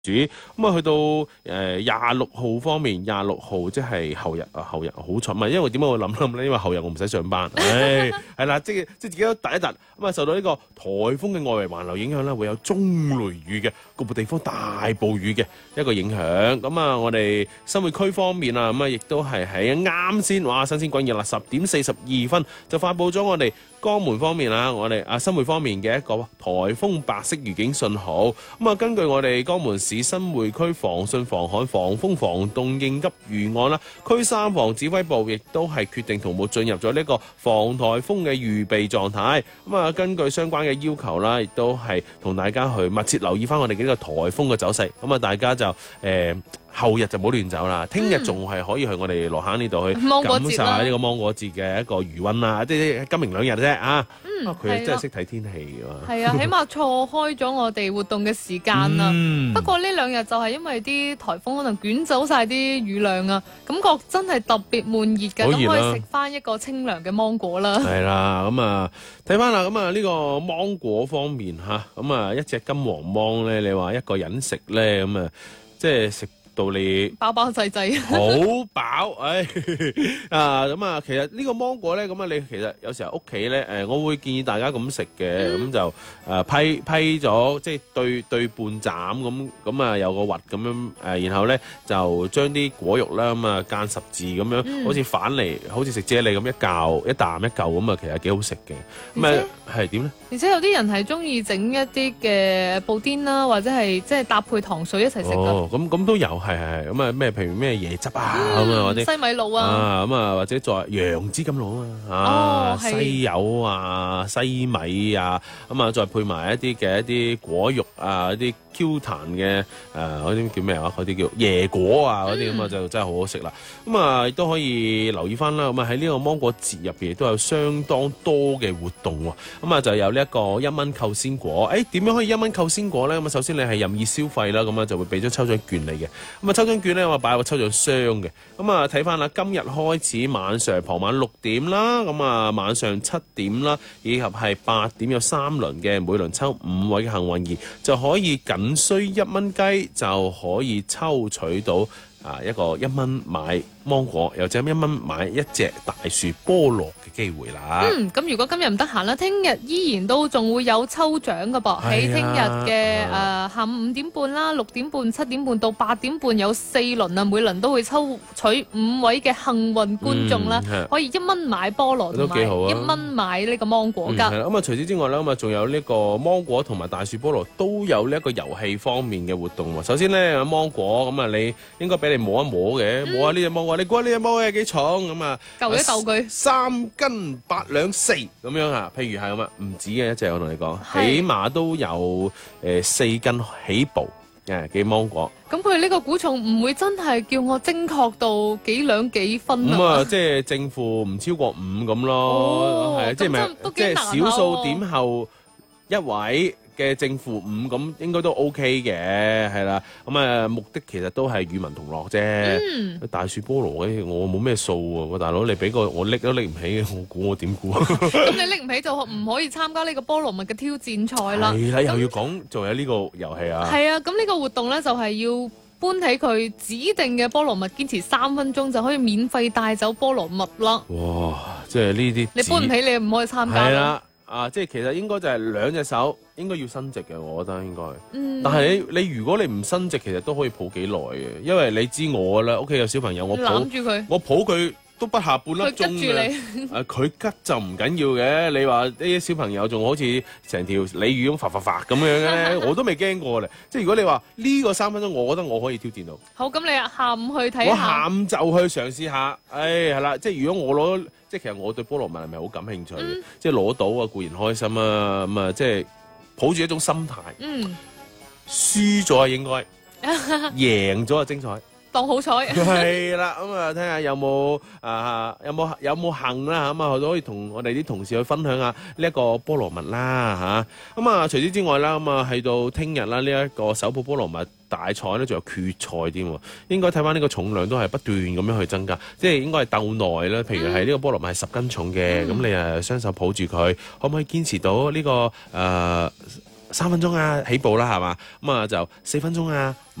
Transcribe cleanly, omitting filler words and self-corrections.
主咁啊，去到26號方面，26號即係後日啊，後日好彩，唔係因為點解我諗咧？因為後日我唔使上班，係啦，即係自己都突一突咁啊，受到呢個颱風嘅外圍環流影響咧，會有中雷雨嘅，局部地方大暴雨嘅一個影響。咁啊，我哋新會區方面啊，咁啊，亦都係喺啱先，哇，新鮮滾熱啦，10:42就發佈咗我哋江門方面啊，我哋新會方面嘅一個颱風白色預警信號。咁啊，根據我哋江門市新會區防汛防旱防風防凍應急預案啦，區3防指揮部亦都係決定同步進入咗呢個防颱風嘅預備狀態。咁啊，根據相關嘅要求啦，亦都係同大家去密切留意翻我哋嘅呢個颱風嘅走勢。咁啊，大家就後日就唔好亂走啦，聽日仲係可以去我哋羅坑呢度去感受下呢個芒果節嘅一個餘溫啦，即係今明兩日啫啊！佢真係識睇天氣㗎。係啊，起碼錯開咗我哋活動嘅時間啦。不過呢2日就係因為啲颱風可能捲走晒啲雨量啊，感覺真係特別悶熱嘅，咁可以食翻一個清涼嘅芒果啦。 係啦，咁啊睇翻啦，咁啊呢個芒果方面嚇，咁啊一隻金黃芒咧，你話一個人食咧，咁啊即係食到你飽飽滯滯， 好飽，咁啊，其實呢個芒果咧，咁啊，你其實有時候屋企咧，我會建議大家咁食嘅，咁就批咗，即係對半斬咁啊，有個核咁樣，然後咧就將啲果肉啦，咁啊間十字咁樣，好似反嚟，好似食啫喱咁一啖一啖咁啊，其實幾好食嘅。咁啊係點咧？ 而且有啲人係中意整一啲嘅布甸啦，或者係即係搭配糖水一齊食㗎。 哦，咁都有。係咁啊，咩譬如咩椰汁啊咁啊，或者西米露啊， 咁啊，或者再楊枝甘露啊，西柚啊，西米啊，咁啊，再配埋一啲果肉啊，一啲 Q 彈嘅嗰啲叫咩話？嗰啲叫椰果啊，嗰啲咁啊，就真係好好食啦。咁啊，亦都可以留意翻啦。咁啊，喺呢個芒果節入邊都有相當多嘅活動喎。咁啊，就有呢一個1蚊購鮮果。點樣可以1蚊購鮮果咧？咁啊，首先你係任意消費啦，咁啊就會俾咗抽獎券你嘅。咁啊，抽獎券咧，我擺喺個抽獎箱嘅。咁啊，睇翻啦，今日開始晚上傍晚6點啦，咁啊晚上7點啦，以及係8點有3輪嘅，每輪抽5位嘅幸運兒，就可以僅需1蚊雞就可以抽取到一個1蚊買芒果，又或者1蚊買一隻大樹菠蘿嘅機會啦。 咁如果今日唔得閒啦，聽日依然都仲會有抽獎㗎噃。喺聽日嘅下午5點半啦、6點半、7點半到8點半有4輪啊，每輪都會抽取5位嘅幸運觀眾啦，可以1蚊買菠蘿同埋1蚊買呢個芒果㗎。係啦，咁啊除此之外咧，咁啊仲有呢個芒果同埋大樹菠蘿都有呢一個遊戲方面嘅活動喎。首先咧，芒果咁啊，你應該俾你摸一摸嘅，摸下呢隻芒果，你估下呢隻芒果係幾重咁啊？ 鬥一鬥佢 3斤8兩4咁樣啊，譬如係咁啊，唔止嘅一隻，我同你講，起碼都有4斤起步嘅芒果。 咁佢呢個估重唔會真係叫我精確到幾兩幾分啊？ 咁啊，即係正負唔超過5咁咯，係即係咪即係小數點後一位嘅正負5咁應該都 OK 嘅，係啦。咁啊，目的其實都係與民同樂啫。大樹菠蘿嘅我冇咩數喎，大佬你俾個我拎都拎唔起，我估我點估？ 咁你拎唔起就唔可以參加呢個菠蘿蜜嘅挑戰賽啦。 係啦，又要講仲有呢個遊戲啊。 係啊，咁呢個活動咧就係要搬起佢指定嘅菠蘿蜜，堅持3分鐘就可以免費帶走菠蘿蜜啦。 哇！即係呢啲你搬唔起你唔可以參加。 係啦。即係其實應該就係2隻手應該要伸直嘅，我覺得應該。但係你如果你唔伸直，其實都可以抱幾耐嘅，因為你知我啦，屋企有小朋友，我抱住佢， 我抱佢都不下半粒鐘嘅。佢吉就唔緊要嘅，你話啲小朋友仲好似成條鯉魚咁發咁樣咧，我都未驚過咧。即係如果你話呢個3分鐘，我覺得我可以挑戰到。好， 咁你下午去睇下。 我下午就去嘗試下。係啦，即係如果我攞。即係其實我對菠蘿蜜係咪好感興趣嘅？即係攞到啊固然開心啊，咁啊即係抱住一種心態。輸咗啊應該，贏咗啊精彩。 當好彩。 係啦，咁啊睇下有冇幸啦，咁啊都可以同我哋啲同事去分享下呢一個菠蘿蜜啦嚇。咁啊除此之外啦，咁啊去到聽日啦，呢一個手抱菠蘿蜜大賽咧，仲有決賽添喎。應該睇翻呢個重量都係不斷咁樣去增加，即係應該係鬥耐啦。譬如係呢個菠蘿蜜係10斤重嘅，咁你雙手抱住佢，可唔可以堅持到呢個 3分鐘啊起步啦，係嘛？咁啊就4分鐘啊。